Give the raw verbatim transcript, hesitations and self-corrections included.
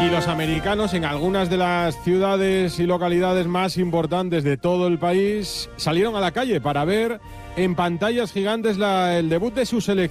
Y los americanos en algunas de las ciudades y localidades más importantes de todo el país salieron a la calle para ver en pantallas gigantes la, el debut de su selección.